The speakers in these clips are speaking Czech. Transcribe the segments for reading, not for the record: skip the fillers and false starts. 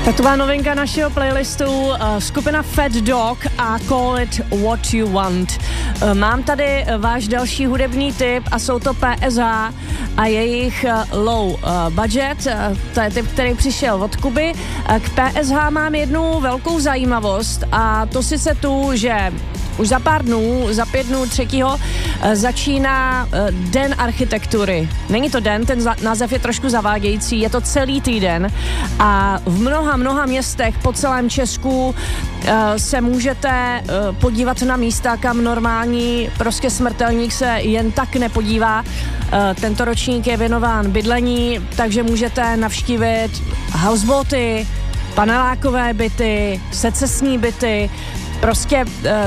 Taková novinka našeho playlistu, skupina Fat Dog a Call It What You Want. Mám tady váš další hudební tip a jsou to PSH a jejich Low Budget. To je tip, který přišel od Kuby. K PSH mám jednu velkou zajímavost a to sice tu, že už za pár dnů, za 5 dnů 3. začíná Den architektury. Není to den, ten název je trošku zavádějící, je to celý týden a v mnoha městech po celém Česku se můžete podívat na místa, kam normální prostě smrtelník se jen tak nepodívá. Tento ročník je věnován bydlení, takže můžete navštívit houseboaty, panelákové byty, secesní byty, prostě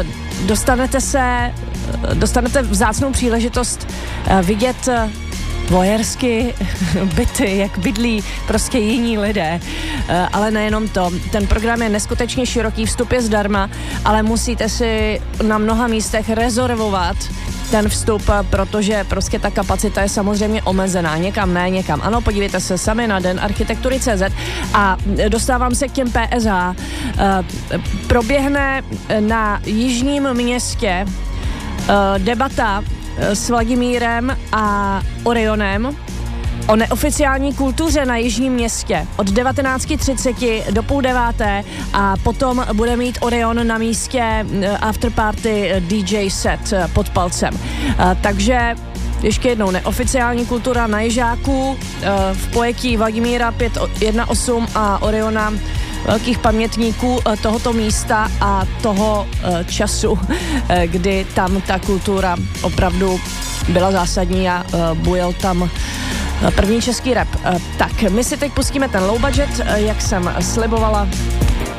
dostanete vzácnou příležitost vidět voyersky byty, jak bydlí prostě jiní lidé. Ale nejenom to. Ten program je neskutečně široký, vstup je zdarma, ale musíte si na mnoha místech rezervovat ten vstup, protože prostě ta kapacita je samozřejmě omezená. Někam ne, někam ano, podívejte se sami na denarchitektury.cz a dostávám se k těm PSH. Proběhne na Jižním Městě debata s Vladimírem a Orionem o neoficiální kultuře na Jižním Městě od 19:30 do 8:30 a potom bude mít Orion na místě afterparty DJ set pod palcem. Takže ještě jednou neoficiální kultura na Jižáku v pojetí Vladimíra 518 a Oriona, velkých pamětníků tohoto místa a toho času, kdy tam ta kultura opravdu byla zásadní a bujel tam první český rap. Tak, my si teď pustíme ten Low Budget, jak jsem slibovala.